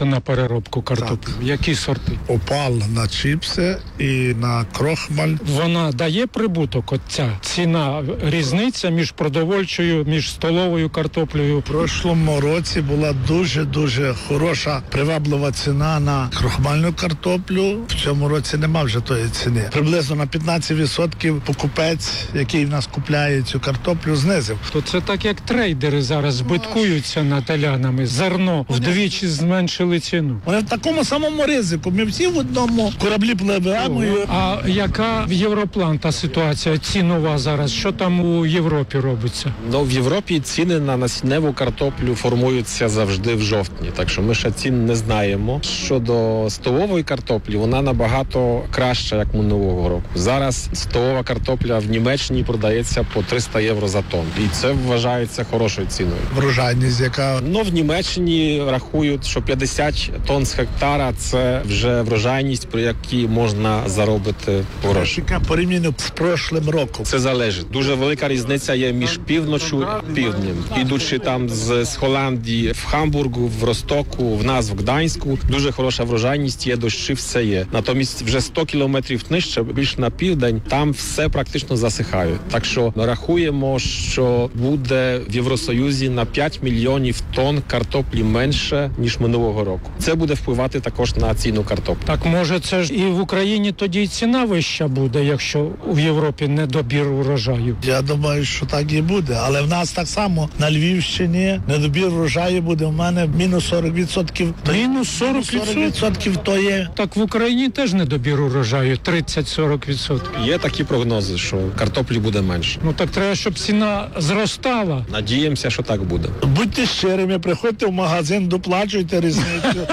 робите на переробку картоплі? Які сорти? Опал на чіпси і на крохмаль. Вона дає прибуток, оця ціна, різниця між продовольчою, між столовою картоплею? В прошлому році була дуже-дуже хороша, приваблива ціна на крохмальну картоплю. В цьому році нема вже тої ціни. Приблизно на 15% покупець, який в нас купляє цю картоплю, знизив. То це так, як трейдери зараз збиткуються над телянами. Зерно вдвічі зменшили ціну. Вони в такому самому ризику. Ми всі в одному кораблі пливемо. А яка в Європлан та ситуація цінова зараз? Що там у Європі робиться? В Європі ціни на насінневу картоплю формуються завжди в жовтні, так що ми ще цін не знаємо. Щодо столової картоплі, вона набагато краща, як минулого року. Зараз столова картопля в Німеччині продається по 300 євро за тонн. І це вважається хорошою ціною. Врожайність, яка... В Німеччині рахують, що 50 тонн з гектара – це вже врожайність, при якій можна заробити гроші. Яка порівняно з прошлим роком. Це залежить. Дуже велика різниця є між півночю і півднем. Ідучи там з Голландії в Хамбургу, в Ростоку, в нас в Гданську, дуже хороша врожайність є, дощі, все є. Натомість вже 100 кілометрів нижче, більш на південь, там все практично засихає. Так що рахуємо, що буде в Євросоюзі на 5 мільйонів тонн картоплі менше, ніж минулого року. Це буде впливати також на ціну картоплі. Так може це ж і в Україні тоді ціна вища буде, якщо в Європі недобір урожаю? Я думаю, що так і буде. Але в нас так само на Львівщині недобір врожаю буде в мене мінус 40%. Мінус 40% то є. Так в Україні теж недобір урожаю, 30-40%. Є такі прогнози, що картоплі буде менше. Так треба, щоб ціна зростала. Надіємося, що так буде. Будьте щирими, приходьте в магазин, доплачуйте різницю.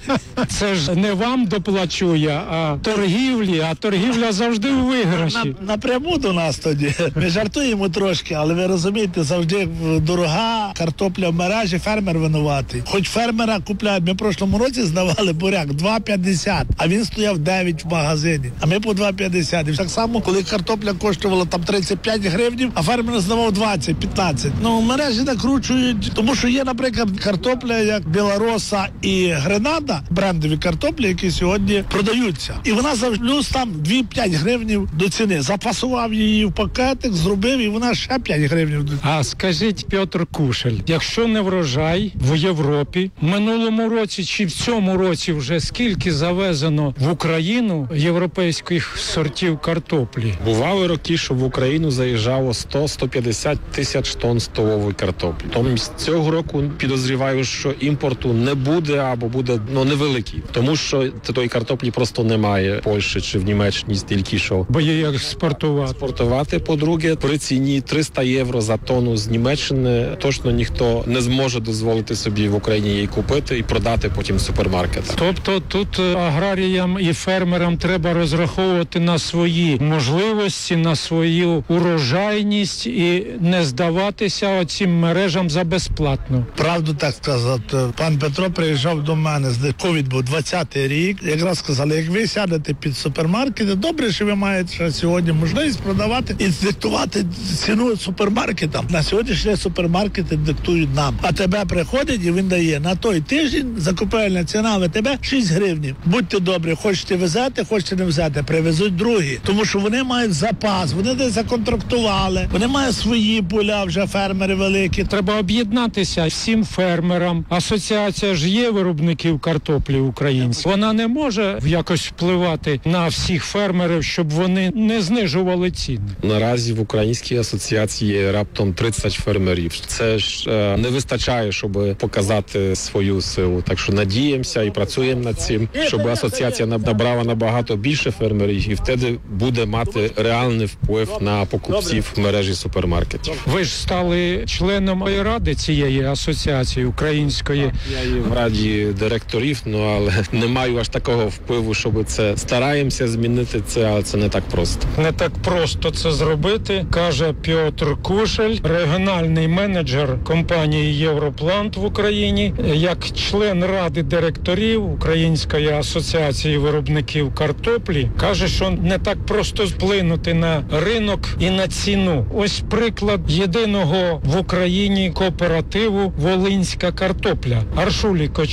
Це ж не вам доплачує, а торгівлі, а торгівля завжди у виграші. Напряму до нас тоді. Ми жартуємо трошки, але ви розумієте, завжди дорога картопля в мережі, фермер винуватий. Хоч фермера купляють, ми в прошлому році здавали буряк 2,50, а він стояв 9 в магазині, а ми по 2,50. І так само, коли картопля коштувала там 35 гривень, а фермер здавав 20-15. В мережі накручують, тому що є, наприклад, картопля, як Білороса і Гренада, брендові картоплі, які сьогодні продаються. І вона завжди плюс там 2-5 гривень до ціни. Запасував її в пакетик, зробив, і вона ще 5 гривень. А скажіть, Петр Кушель, якщо не врожай в Європі, в минулому році чи в цьому році вже скільки завезено в Україну європейських сортів картоплі? Бували роки, що в Україну заїжджало 100-150 тисяч тонн столової картоплі. Тому цього року підозріваю, що імпорту не буде або буде невеликий. Тому що тої картоплі просто немає в Польщі чи в Німеччині стільки, що... Бо є як експортувати. По-друге, при ціні 300 євро за тонну з Німеччини точно ніхто не зможе дозволити собі в Україні її купити і продати потім в супермаркетах. Тобто тут аграріям і фермерам треба розраховувати на свої можливості, на свою урожайність і не здаватися оцим мережам за безплатно. Правду так сказати. Пан Петро приїжджав до мене, ковід був 20-й рік. Якраз сказали, як ви сядете під супермаркети, добре, що ви маєте сьогодні можливість продавати і диктувати ціну супермаркетам. На сьогоднішній супермаркети диктують нам. А тебе приходить і він дає на той тиждень закупельна ціна ВТБ 6 гривень. Будьте добрі, хочете везете, хочете не везете, привезуть другі. Тому що вони мають запас, вони десь законтрактували, вони мають свої поля, вже фермери великі. Треба об'єднатися всім фермерам. Асоціація ж є виробників картоплі українських. Вона не може якось впливати на всіх фермерів, щоб вони не знижували ціни. Наразі в Українській асоціації є раптом 30 фермерів. Це ж не вистачає, щоб показати свою силу. Так що надіємося і працюємо над цим, щоб асоціація набрала набагато більше фермерів і втеді буде мати реальний вплив на покупців в мережі супермаркетів. Ви ж стали членом ради цієї асоціації української. Я є в раді директорів, але не маю аж такого впливу, щоб це стараємося змінити це, але це не так просто. Не так просто це зробити, каже Петр Кушель, регіональний менеджер компанії «Європлант» в Україні. Як член ради директорів Української асоціації виробників картоплі, каже, що не так просто вплинути на ринок і на ціну. Ось приклад єдиного в Україні кооперативу «Волинська картопля». Аршулі Кочур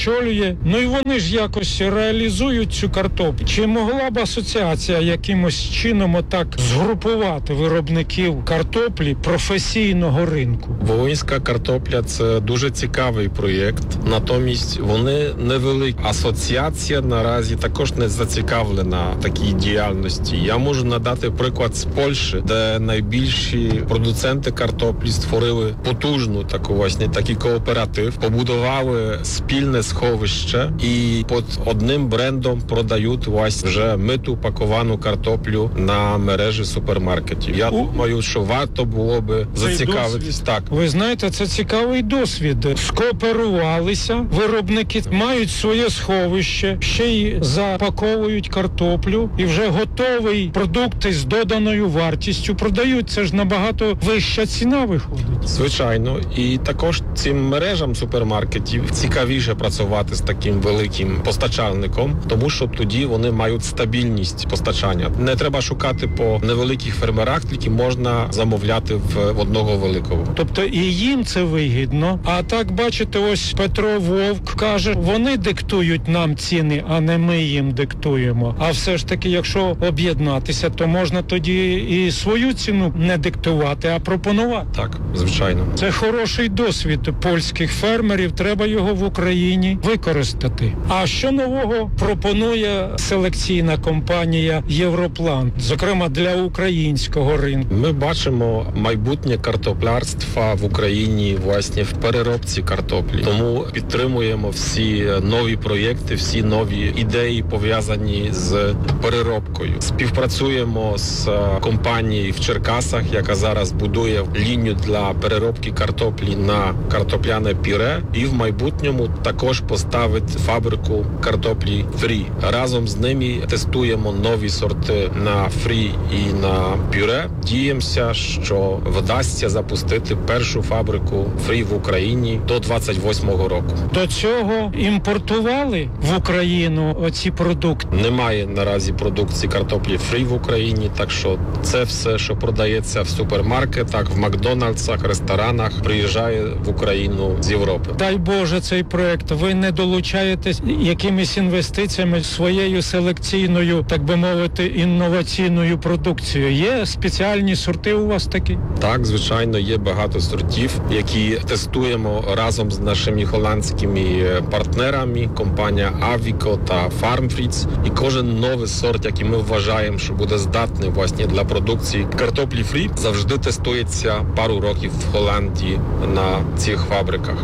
очолює. Ну і вони ж якось реалізують цю картоплю. Чи могла б асоціація якимось чином отак згрупувати виробників картоплі професійного ринку? Волинська картопля – це дуже цікавий проєкт. Натомість вони невеликі. Асоціація наразі також не зацікавлена в такій діяльності. Я можу надати приклад з Польщі, де найбільші продуценти картоплі створили потужну такий кооператив, побудували спільне сховище і під одним брендом продають вже миту паковану картоплю на мережі супермаркетів. Я думаю, що варто було би зацікавитись. Так. Ви знаєте, це цікавий досвід. Скооперувалися, виробники мають своє сховище, ще й запаковують картоплю і вже готовий продукт з доданою вартістю продають. Це ж набагато вища ціна виходить. Звичайно. І також цим мережам супермаркетів цікавіше працювати з таким великим постачальником, тому що тоді вони мають стабільність постачання. Не треба шукати по невеликих фермерах, тільки можна замовляти в одного великого. Тобто і їм це вигідно. А так, бачите, ось Петро Вовк каже, вони диктують нам ціни, а не ми їм диктуємо. А все ж таки, якщо об'єднатися, то можна тоді і свою ціну не диктувати, а пропонувати. Так, звичайно. Це хороший досвід польських фермерів, треба його в Україні використати. А що нового пропонує селекційна компанія «Європлант», зокрема для українського ринку? Ми бачимо майбутнє картоплярства в Україні, власне, в переробці картоплі. Тому підтримуємо всі нові проєкти, всі нові ідеї, пов'язані з переробкою. Співпрацюємо з компанією в Черкасах, яка зараз будує лінію для переробки картоплі на картопляне пюре, і в майбутньому також поставить фабрику картоплі фрі. Разом з ними тестуємо нові сорти на фрі і на пюре. Діємося, що вдасться запустити першу фабрику фрі в Україні до 28-го року. До цього імпортували в Україну оці продукти? Немає наразі продукції картоплі фрі в Україні, так що це все, що продається в супермаркетах, в Макдональдсах, ресторанах, приїжджає в Україну з Європи. Дай Боже цей проект. Ви не долучаєтесь якимись інвестиціями своєю селекційною, так би мовити, інноваційною продукцією? Є спеціальні сорти у вас такі? Так, звичайно, є багато сортів, які тестуємо разом з нашими голландськими партнерами, компанія Avico та Farmfriends. І кожен новий сорт, який ми вважаємо, що буде здатний власне для продукції картоплі фрі, завжди тестується пару років в Голландії на цих фабриках.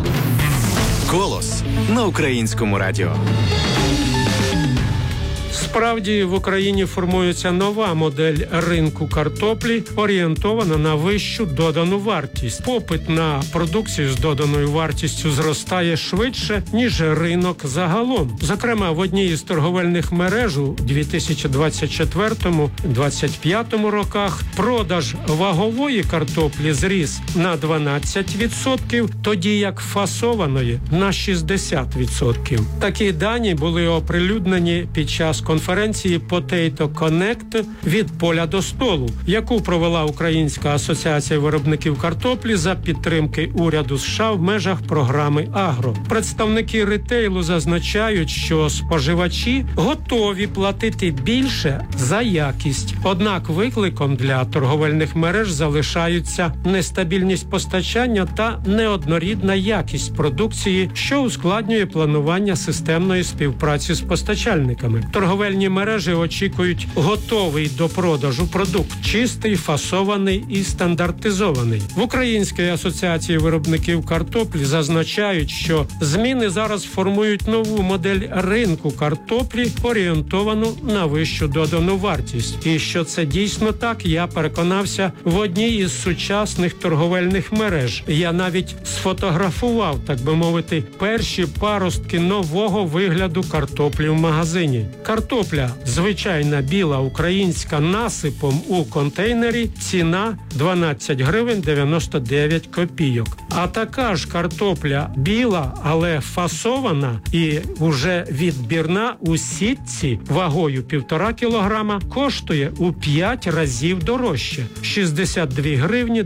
«Голос» на Українському радіо. Справді, в Україні формується нова модель ринку картоплі, орієнтована на вищу додану вартість. Попит на продукцію з доданою вартістю зростає швидше, ніж ринок загалом. Зокрема, в одній із торговельних мереж у 2024-2025 роках продаж вагової картоплі зріс на 12%, тоді як фасованої – на 60%. Такі дані були оприлюднені під час конференції Potato Connect від поля до столу, яку провела Українська асоціація виробників картоплі за підтримки уряду США в межах програми «Агро». Представники ретейлу зазначають, що споживачі готові платити більше за якість. Однак викликом для торговельних мереж залишаються нестабільність постачання та неоднорідна якість продукції, що ускладнює планування системної співпраці з постачальниками. Торговельні мережі очікують готовий до продажу продукт, чистий, фасований і стандартизований. В Українській асоціації виробників картоплі зазначають, що зміни зараз формують нову модель ринку картоплі, орієнтовану на вищу додану вартість. І що це дійсно так, я переконався в одній із сучасних торговельних мереж. Я навіть сфотографував, так би мовити, перші паростки нового вигляду картоплі в магазині. Картопля звичайна біла українська насипом у контейнері, ціна 12 гривень 99 копійок. А така ж картопля біла, але фасована і уже відбірна у сітці вагою 1,5 кілограма коштує у 5 разів дорожче – 62 гривні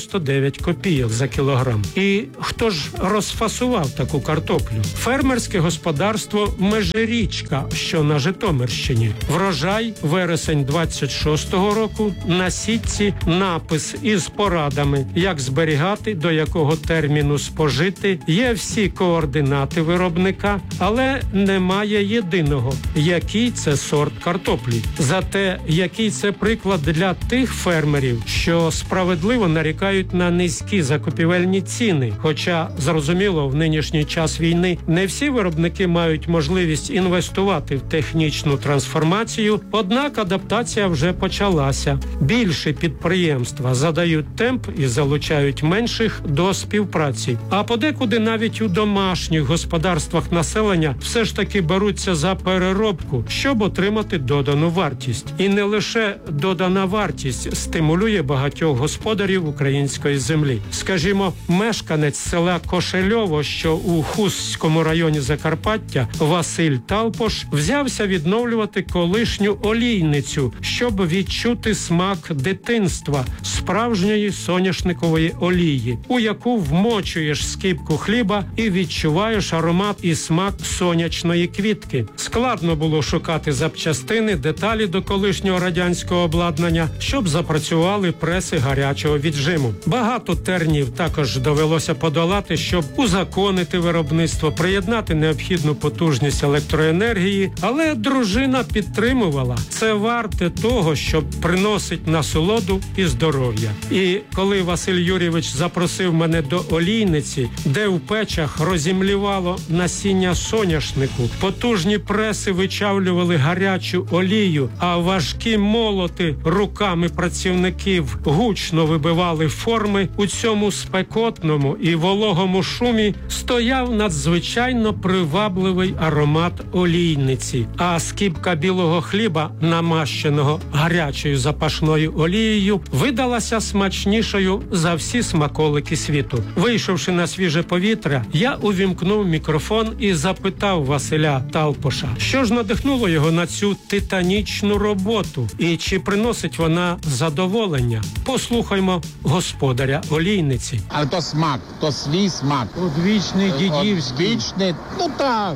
99 копійок за кілограм. І хто ж розфасував таку картоплю? Фермерське господарство «Межирічка», що на Житомирщині. Врожай вересень 26-го року, на сітці напис із порадами, як зберігати, до якого терміну спожити. Є всі координати виробника, але немає єдиного, який це сорт картоплі. Зате, який це приклад для тих фермерів, що справедливо нарікають на низькі закупівельні ціни. Хоча, зрозуміло, в нинішній час війни не всі виробники мають можливість інвестувати в технічну трансформацію, однак адаптація вже почалася. Більші підприємства задають темп і залучають менших до співпраці. А подекуди навіть у домашніх господарствах населення все ж таки беруться за переробку, щоб отримати додану вартість. І не лише додана вартість стимулює багатьох господарів української землі. Скажімо, мешканець села Кошельово, що у Хустському районі Закарпаття, Василь Талпош взявся відновлювати колишню олійницю, щоб відчути смак дитинства, справжньої соняшникової олії, у яку вмочуєш скибку хліба і відчуваєш аромат і смак сонячної квітки. Складно було шукати запчастини, деталі до колишнього радянського обладнання, щоб запрацювали преси гарячого віджиму. Багато тернів також довелося подолати, щоб узаконити виробництво, приєднати необхідну потужність електроенергії, але дружина підтримувала. Це варте того, щоб приносить насолоду і здоров'я. І коли Василь Юрійович запросив мене до олійниці, де в печах розімлівало насіння соняшнику, потужні преси вичавлювали гарячу олію, а важкі молоти руками працівників гучно вибивали форми, у цьому спекотному і вологому шумі стояв надзвичайно привабливий аромат олійниці, а скибка білого хліба, намащеного гарячою запашною олією, видалася смачнішою за всі смаколики світу. Вийшовши на свіже повітря, я увімкнув мікрофон і запитав Василя Талпоша, що ж надихнуло його на цю титанічну роботу і чи приносить вона задоволення. Послухаймо господаря олійниці. Але то смак, то свій смак. Одвічний дідівський. Одвічний, ну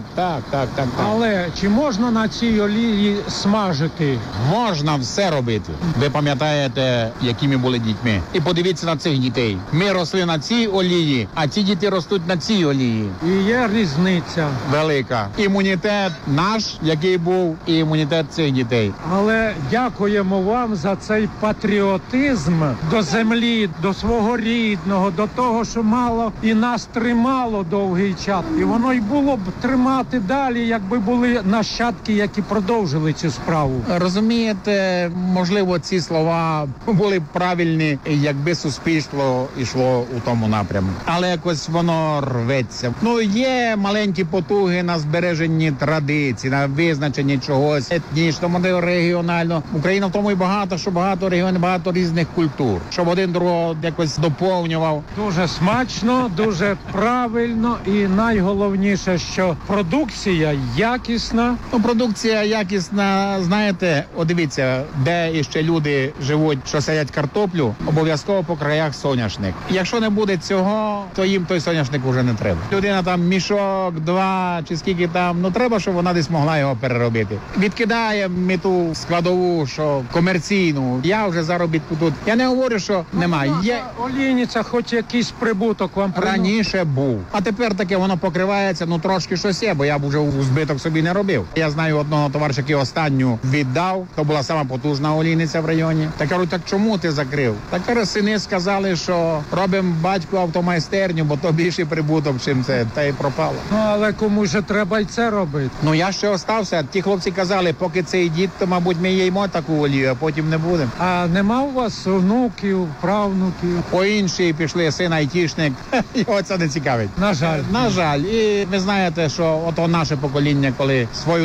так. Але чи можна на цій олії смажити? Можна все робити. Ви пам'ятаєте, якими були дітьми. І подивіться на цих дітей. Ми росли на цій олії, а ці діти ростуть на цій олії. І є різниця. Велика. Імунітет наш, який був, і імунітет цих дітей. Але дякуємо вам за цей патріотизм до землі, до свого рідного, до того, що мало і нас тримало довгий час. І воно й було б тримати далі, якби були нащадки, які продовжили цю справу. Розумієте, можливо, ці слова були б правильні, якби суспільство йшло у тому напрямку. Але якось воно рветься. Ну, є маленькі потуги на збереженні традицій, на визначенні чогось етнічно, можливо, регіонально. Україна в тому і багато, що багато регіонів, багато різних культур. Щоб один другого якось доповнював. Дуже смачно, дуже правильно і найголовніше, що продукція якісна. Ну, продукція якісна, знаєте, от дивіться, де іще люди живуть, що садять картоплю, обов'язково по краях соняшник. Якщо не буде цього, то їм той соняшник вже не треба. Людина там мішок, 2 чи скільки там, ну треба, щоб вона десь могла його переробити. Відкидає ми ту складову, що комерційну. Я вже заробітку тут. Я не говорю, що немає. Є олійниця, хоч якийсь прибуток вам раніше був. А тепер таке воно покривається, ну трошки щось є, бо я б вже у збиток собі не робив. Я знаю одного товариша, який останню віддав, то була сама потужна олійниця в районі. Та кажуть, так чому ти закрив? Так каже, сини сказали, що робимо батьку автомайстерню, бо то більший прибуток, чим це, та й пропало. Ну, але комусь же треба й це робити. Ну, я ще остався. Ті хлопці казали, поки цей дід, то, мабуть, ми їмо таку олію, а потім не будемо. А нема у вас внуків, правнуків? По іншій пішли, син айтішник. Його це не цікавить. На жаль. На жаль. І ви знаєте, що ото наше покоління, коли свою трудову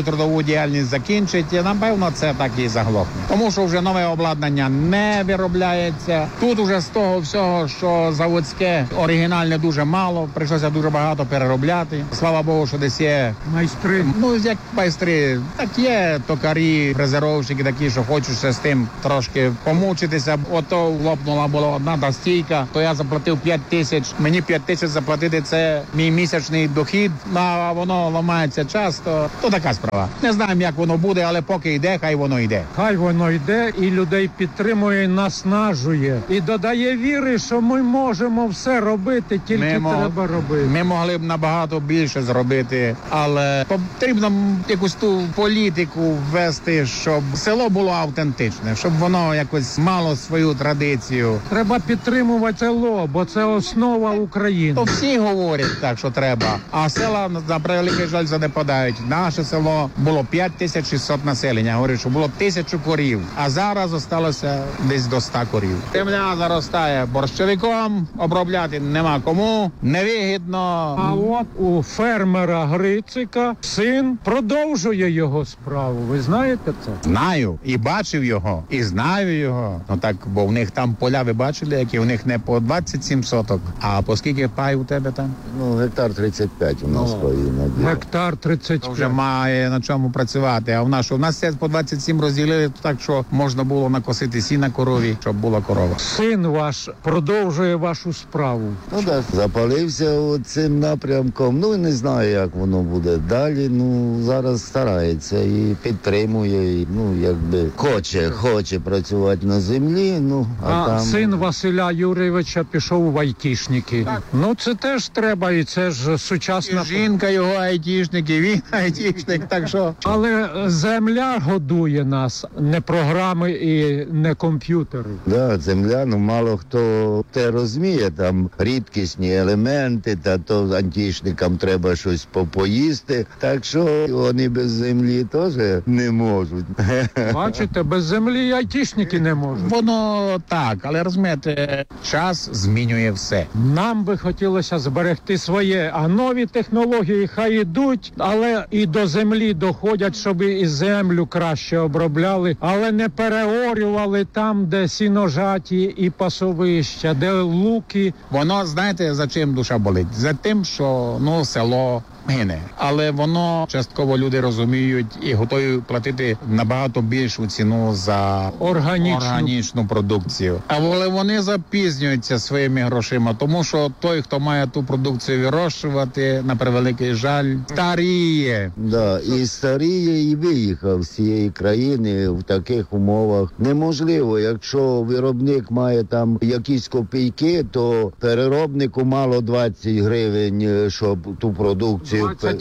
діяльність закінчить, і, напевно, це так і заглохне. Тому що вже нове обладнання не виробляється. Тут вже з того всього, що заводське, оригінальне дуже мало, прийшлося дуже багато переробляти. Слава Богу, що десь є Майстри. ну, як майстри, так є токарі, фрезеровщики такі, що хочуть ще з тим трошки помучитися. Ото лопнула була одна та стійка, то я заплатив 5 тисяч. Мені 5 тисяч заплатити – це мій місячний дохід, а воно ламається часто. То така справа. Не знаємо, як воно буде, але поки йде, хай воно йде. Хай воно йде і людей підтримує, і наснажує. І додає віри, що ми можемо все робити, тільки треба робити. Ми могли б набагато більше зробити, але потрібно якусь ту політику ввести, щоб село було автентичне, щоб воно якось мало свою традицію. Треба підтримувати село, бо це основа України. То всі говорять так, що треба, а села, на превеликий жаль, занепадають. Наше село було 5600 населення, говорять, що було 1000 корів, а зараз залишилося десь до 100 корів. Земля заростає борщовиком, обробляти нема кому, невигідно. А от у фермера Грицика син продовжує його справу. Ви знаєте це? Знаю, і бачив його, і знаю його. Ну так, бо в них там поля, ви бачили, які в них не по 27 соток, а по скільки пай у тебе там? Ну, гектар 35 у нас повинно. Гектар 35. Вже має на чому працювати, а в нас що? У нас це по 27 розділили, так що можна було накосити сіна корові, щоб була корова. Син ваш продовжує вашу справу. Ну так, запалився цим напрямком. Ну, не знаю, як воно буде далі. Ну, зараз старається і підтримує, і, ну, якби хоче працювати на землі. Ну, А там... син Василя Юрійовича пішов в айтішники. Ну це теж треба, і це ж сучасна... І жінка його айтішник, і він айтішник, так що... Але земля годує нас, не програми і не комп'ютери. Да, земля, ну мало хто те розуміє, там рідкісні елементи, та то антішникам треба щось поїсти, так що вони без землі теж не можуть. Бачите, без землі і айтішники не можуть. Воно так, але розумієте, час змінює все. Нам би хотілося зберегти своє, а нові технології хай ідуть, але і до землі доходять, щоб і землю краще обробляли, але не переорювали там, де сіножаті і пасовища, де луки. Воно, знаєте, за чим душа болить? За тим, що, ну, село гине. Але воно частково люди розуміють і готові платити набагато більшу ціну за органічну продукцію. Але вони запізнюються своїми грошима, тому що той, хто має ту продукцію вирощувати, на превеликий жаль, старіє. Да, і старіє, і виїхав з цієї країни в таких умовах. Неможливо, якщо виробник має там якісь копійки, то переробнику мало 20 гривень, щоб ту продукцію...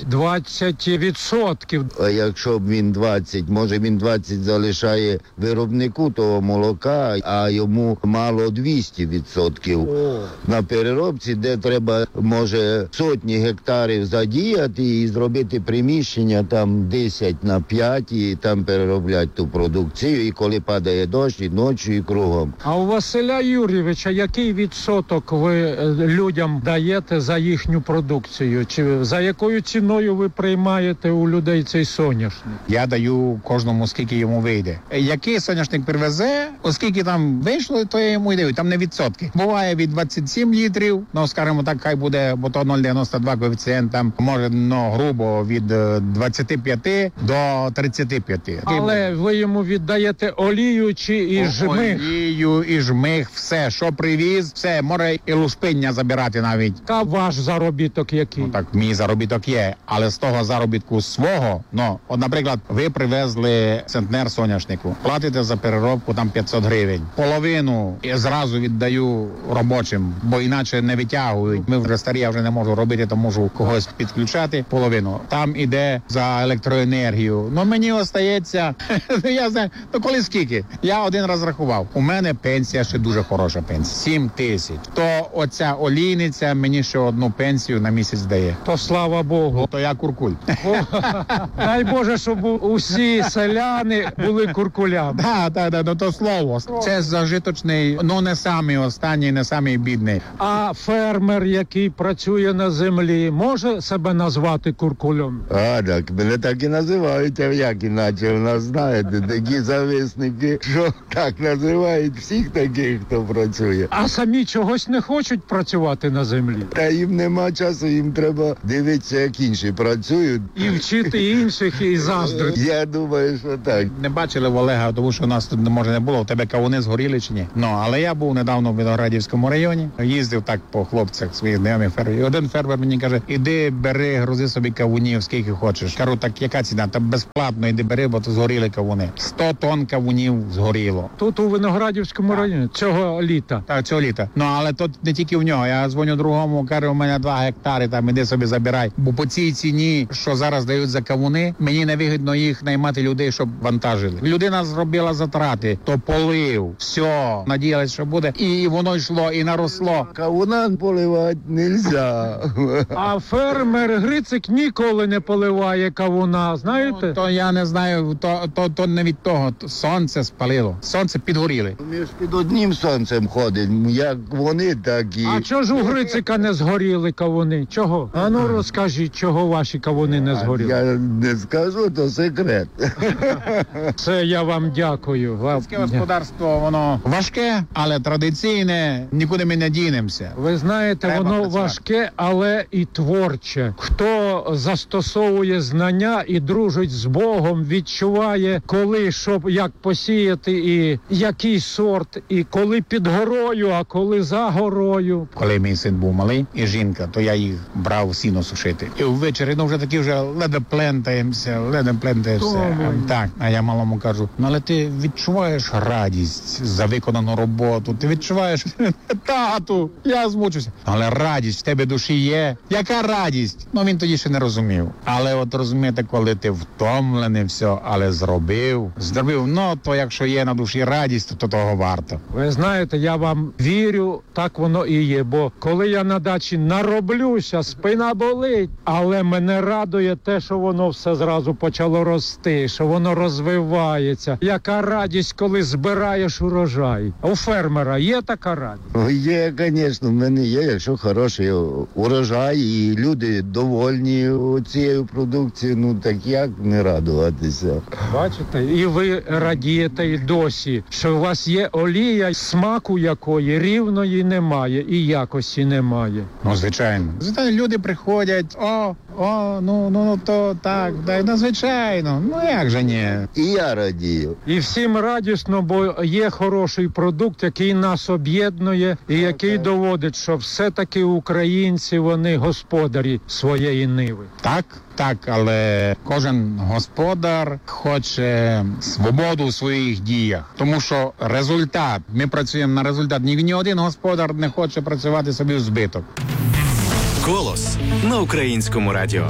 20%. А якщо б він 20, може він 20 залишає виробнику того молока, а йому мало 200%. На переробці, де треба, може, сотні гектарів задіяти і зробити приміщення там 10 на 5 і там переробляти ту продукцію, і коли падає дощ, і ночі, і кругом. А у Василя Юрійовича який відсоток ви людям даєте за їхню продукцію? Чи за якою ціною ви приймаєте у людей цей соняшник? Я даю кожному, скільки йому вийде. Який соняшник привезе, оскільки там вийшло, то я йому й даю. Там не відсотки. Буває від 27 літрів, ну, скажімо так, хай буде, бо то 0,92 коефіцієнт, там, може, ну, грубо, від 25 до 35. Але ви йому віддаєте олію чи і жмих? Олію, і жмих, все, що привіз, все, може і лушпиння забирати навіть. А ваш заробіток який? Ну, так, мій заробіток є, але з того заробітку свого, ну, от, наприклад, ви привезли центнер соняшнику, платите за переробку там 500 гривень. Половину я зразу віддаю робочим, бо іначе не витягують. Ми вже старі, я вже не можу робити, то можу когось підключати. Половину. Там іде за електроенергію. Ну, мені остається, я знаю, ну, коли скільки? Я один раз рахував. У мене пенсія ще дуже хороша пенсія. 7 тисяч. То оця олійниця мені ще одну пенсію на місяць дає. То слава слава Богу. То я куркуль. Дай Боже, щоб усі селяни були куркулями. Так, то слово. Це зажиточний, ну не самий останній, не самий бідний. А фермер, який працює на землі, може себе назвати куркулем? Так, мене так і називають, а як іначе у нас, знаєте, такі зависники, що так називають всіх таких, хто працює. А самі чогось не хочуть працювати на землі? Та їм нема часу, їм треба дивитися, як інші працюють. І вчити інших, і заздрити. Я думаю, що так. Не бачили в Олега, тому що у нас тут може не було. У тебе кавуни згоріли чи ні? Ну, але я був недавно в Виноградівському районі, їздив так по хлопцях своїх знайомих фермерів. І один фермер мені каже: іди, бери, грузи собі кавунів, скільки хочеш. Кажу, так яка ціна? Та безплатно іди бери, бо то згоріли кавуни. 100 тонн кавунів згоріло. Тут у Виноградівському районі цього літа. Так, цього літа. Ну, але тут не тільки в нього. Я дзвоню другому, кажу, у мене 2 гектари, там іди собі забирай. Бо по цій ціні, що зараз дають за кавуни, мені невигідно їх наймати людей, щоб вантажили. Людина зробила затрати, то полив, все, надіялась, що буде. І воно йшло, і наросло. Кавунан поливати нельзя. А фермер Грицик ніколи не поливає кавуна, знаєте? То я не знаю, то не від того. Сонце спалило, сонце підгоріли. Ми ж під одним сонцем ходимо, як вони, так і... А чого ж у Грицика не згоріли кавуни? Чого? А ну розкажіть, чого ваші кавуни не згоріли? Я не скажу, то секрет. Це я вам дякую. Сільське господарство, воно важке, але традиційне, нікуди ми не дінемося. Ви знаєте, Треба воно працювати. важке, але і творче. Хто застосовує знання і дружить з Богом, відчуває, коли, щоб як посіяти, і який сорт, і коли під горою, а коли за горою. Коли мій син був малий і жінка, то я їх брав сіно сушити. І ввечері, ну вже такі вже ледве плентаємося. Так, а я малому кажу, ну але ти відчуваєш радість за виконану роботу, ти відчуваєш, тату, я змучуся. Але радість в тебе душі є. Яка радість? Ну він тоді ще не розумів. Але от розумієте, коли ти втомлений все, але зробив, ну то якщо є на душі радість, то того варто. Ви знаєте, я вам вірю, так воно і є, бо коли я на дачі нароблюся, спина болить, але мене радує те, що воно все зразу почало рости, що воно розвивається. Яка радість, коли збираєш урожай. У фермера є така радість? Є, звісно, в мене є, якщо хороший урожай і люди довольні цією продукцією, ну так як не радуватися? Бачите, і ви радієте і досі, що у вас є олія, смаку якої рівної немає і якості немає. Ну, звичайно. Звичайно, люди приходять, ну, то так, звичайно, ну як же ні? І я радію. І всім радісно, бо є хороший продукт, який нас об'єднує і який доводить, що все-таки українці, вони господарі своєї ниви. Так, але кожен господар хоче свободу у своїх діях. Тому що результат, ми працюємо на результат. Ні один господар не хоче працювати собі в збиток. Голос на Українському радіо.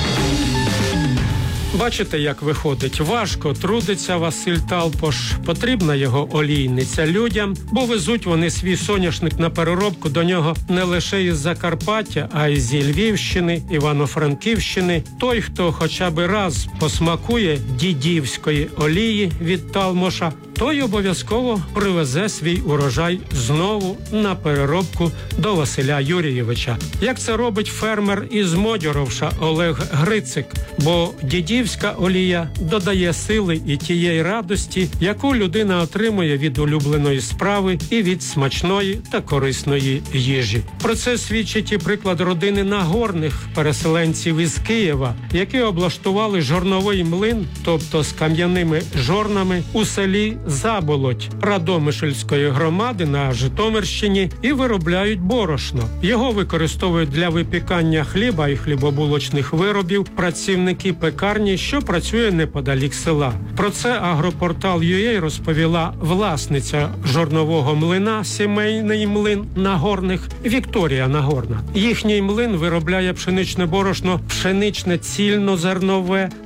Бачите, як виходить? Важко трудиться Василь Талпош. Потрібна його олійниця людям, бо везуть вони свій соняшник на переробку до нього не лише із Закарпаття, а й зі Львівщини, Івано-Франківщини. Той, хто хоча б раз посмакує дідівської олії від Талмоша, той обов'язково привезе свій урожай знову на переробку до Василя Юрійовича. Як це робить фермер із Модьоровша Олег Грицик, бо дідівська олія додає сили і тієї радості, яку людина отримує від улюбленої справи і від смачної та корисної їжі. Про це свідчить і приклад родини Нагорних, переселенців із Києва, які облаштували жорновий млин, тобто з кам'яними жорнами, у селі Заболоть Радомишльської громади на Житомирщині і виробляють борошно. Його використовують для випікання хліба і хлібобулочних виробів працівники пекарні, що працює неподалік села. Про це Агропортал.ua розповіла власниця жорнового млина, сімейний млин Нагорних, Вікторія Нагорна. Їхній млин виробляє пшеничне борошно, пшеничне цільнозернове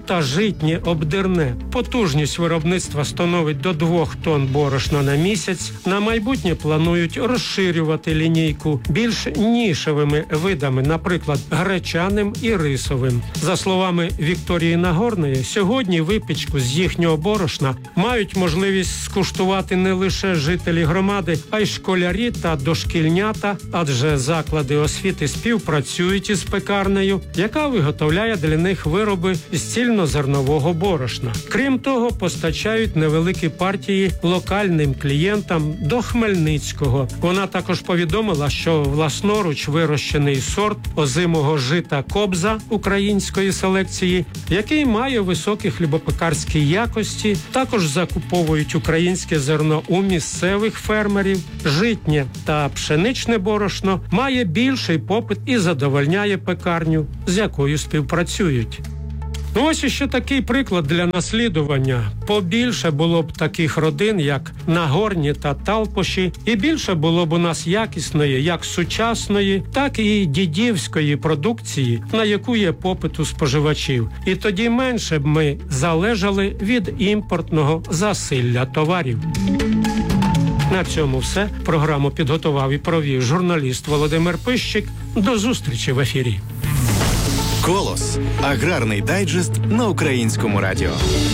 та житнє обдирне. Потужність виробництва становить до 2 тонн борошна на місяць. На майбутнє планують розширювати лінійку більш нішевими видами, наприклад, гречаним і рисовим. За словами Вікторії Нагорної, сьогодні випічку з їхнього борошна мають можливість скуштувати не лише жителі громади, а й школярі та дошкільнята, адже заклади освіти співпрацюють із пекарнею, яка виготовляє для них вироби з цільнозернового борошна. Крім того, постачають невеликі партії локальним клієнтам до Хмельницького. Вона також повідомила, що власноруч вирощений сорт озимого жита «Кобза» української селекції, який має високі хлібопекарські якості, також закуповують українське зерно у місцевих фермерів. Житнє та пшеничне борошно має більший попит і задовольняє пекарню, з якою співпрацюють. Ось іще такий приклад для наслідування. Побільше було б таких родин, як Нагорні та Талпоші, і більше було б у нас якісної, як сучасної, так і дідівської продукції, на яку є попит у споживачів. І тоді менше б ми залежали від імпортного засилля товарів. На цьому все. Програму підготував і провів журналіст Володимир Пищик. До зустрічі в ефірі. «Колос» – аграрний дайджест на Українському радіо.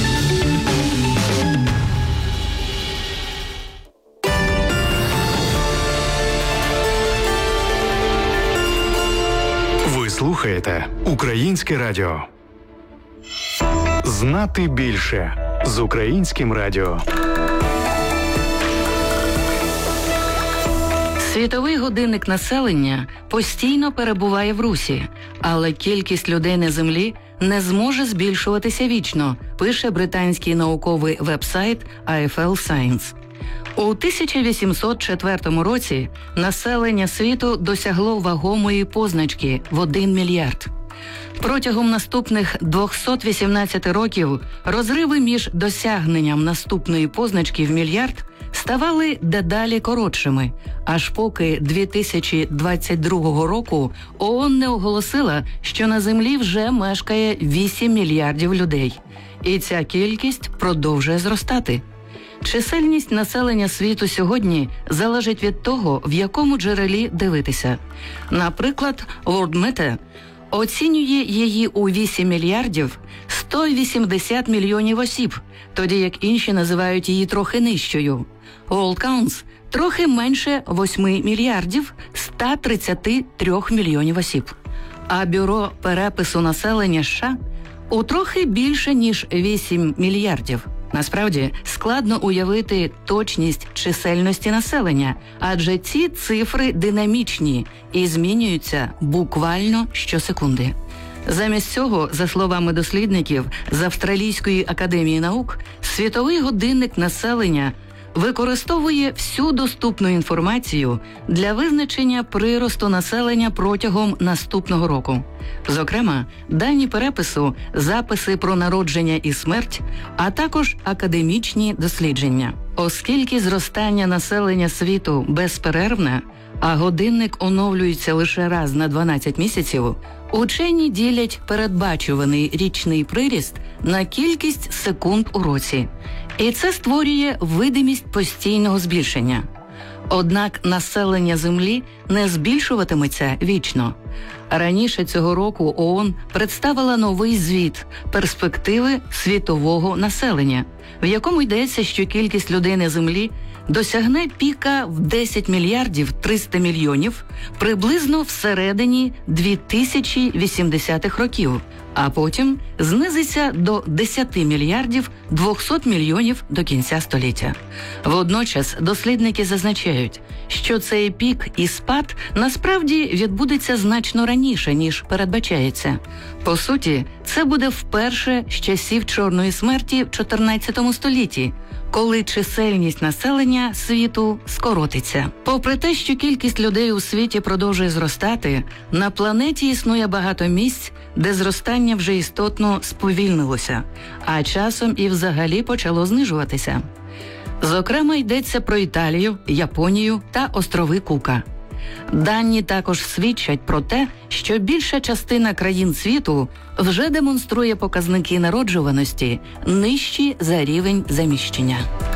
Ви слухаєте Українське радіо. Знати більше з Українським радіо. Світовий годинник населення постійно перебуває в русі, але кількість людей на Землі не зможе збільшуватися вічно, пише британський науковий веб-сайт AFL Science. У 1804 році населення світу досягло вагомої позначки в 1 мільярд. Протягом наступних 218 років розриви між досягненням наступної позначки в мільярд ставали дедалі коротшими, аж поки 2022 року ООН не оголосила, що на Землі вже мешкає 8 мільярдів людей. І ця кількість продовжує зростати. Чисельність населення світу сьогодні залежить від того, в якому джерелі дивитися. Наприклад, WorldMeter оцінює її у 8 мільярдів 180 мільйонів осіб, тоді як інші називають її трохи нижчою. WorldCounts – трохи менше 8 мільярдів 133 мільйонів осіб. А Бюро перепису населення США – у трохи більше, ніж 8 мільярдів. Насправді, складно уявити точність чисельності населення, адже ці цифри динамічні і змінюються буквально щосекунди. Замість цього, за словами дослідників з Австралійської академії наук, світовий годинник населення використовує всю доступну інформацію для визначення приросту населення протягом наступного року. Зокрема, дані перепису, записи про народження і смерть, а також академічні дослідження. Оскільки зростання населення світу безперервне, а годинник оновлюється лише раз на 12 місяців, учені ділять передбачуваний річний приріст на кількість секунд у році. І це створює видимість постійного збільшення. Однак населення Землі не збільшуватиметься вічно. Раніше цього року ООН представила новий звіт «Перспективи світового населення», в якому йдеться, що кількість людей на Землі досягне піка в 10 мільярдів 300 мільйонів приблизно всередині 2080-х років, а потім знизиться до 10 мільярдів 200 мільйонів до кінця століття. Водночас дослідники зазначають, що цей пік і спад насправді відбудеться значно раніше, ніж передбачається. По суті, це буде вперше з часів Чорної смерті в 14 столітті, коли чисельність населення світу скоротиться. Попри те, що кількість людей у світі продовжує зростати, на планеті існує багато місць, де зростання вже істотно сповільнилося, а часом і взагалі почало знижуватися. Зокрема, йдеться про Італію, Японію та острови Кука. Дані також свідчать про те, що більша частина країн світу вже демонструє показники народжуваності нижчі за рівень заміщення.